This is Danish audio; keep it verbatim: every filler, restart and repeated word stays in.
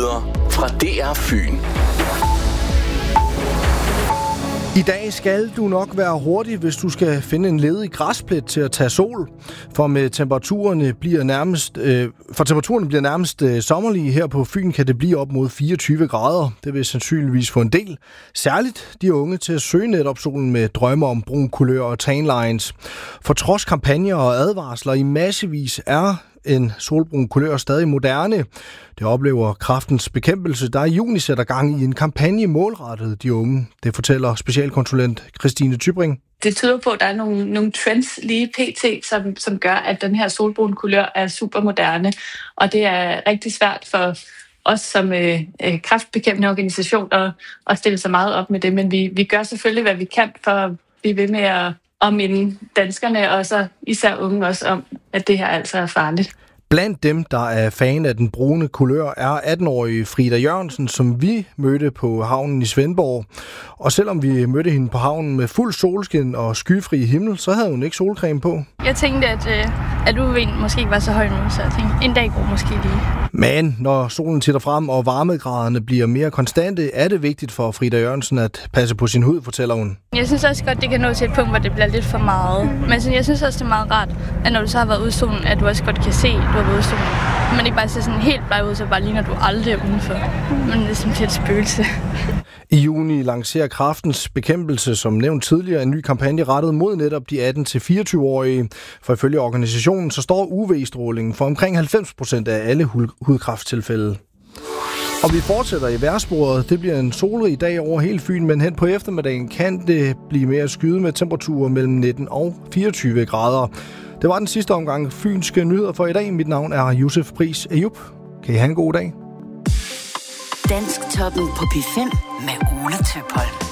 Nyheder fra D R Fyn. I dag skal du nok være hurtig, hvis du skal finde en ledig græsplet til at tage sol. For med temperaturerne bliver nærmest, øh, for temperaturen bliver nærmest øh, sommerlige. Her på Fyn kan det blive op mod fireogtyve grader. Det vil sandsynligvis få en del. Særligt de unge til at søge netop solen med drømme om brun kulør og tanlines. For trods kampagner og advarsler i massevis er en solbrun kulør stadig moderne. Det oplever Kræftens Bekæmpelse, der i juni sætter gang i en kampagne målrettet de unge. Det fortæller specialkonsulent Christine Tybring. Det tyder på, at der er nogle, nogle trends lige pt, som, som gør, at den her solbrun kulør er super moderne. Og det er rigtig svært for os som øh, kræftbekæmpende organisation at, at stille sig meget op med det. Men vi, vi gør selvfølgelig, hvad vi kan for at blive ved med at og minde danskerne, og så især unge også, om, at det her altså er farligt. Blandt dem, der er fan af den brune kulør, er atten-årige Frida Jørgensen, som vi mødte på havnen i Svendborg. Og selvom vi mødte hende på havnen med fuld solskin og skyfri himmel, så havde hun ikke solcreme på. Jeg tænkte, at, øh, at U V'en måske ikke var så høj nu, så jeg tænkte, en dag går måske lige. Men når solen titter frem, og varmegraderne bliver mere konstante, er det vigtigt for Frida Jørgensen at passe på sin hud, fortæller hun. Jeg synes også godt, det kan nå til et punkt, hvor det bliver lidt for meget. Men jeg synes også, det er meget rart, at når du så har været ude i solen, at du også godt kan se, at du har været ude i solen. Men ikke bare ser sådan helt bleg ud, så bare ligner du aldrig er udenfor. Men det er simpelthen et spøgelse. I juni lancerer Kræftens Bekæmpelse, som nævnt tidligere, en ny kampagne rettet mod netop de atten til fireogtyve-årige. For ifølge organisationen, så står U V-strålingen for omkring halvfems procent af alle hudkræfttilfælde. Og vi fortsætter i vejrsporet. Det bliver en solrig dag over hele Fyn, men hen på eftermiddagen kan det blive mere skyde med temperaturer mellem nitten og fireogtyve grader. Det var den sidste omgang Fynske Nyheder for i dag. Mit navn er Josef Pris Ayub. Kan I have en god dag? Dansk Toppen på P fem med Ole Tøpholm.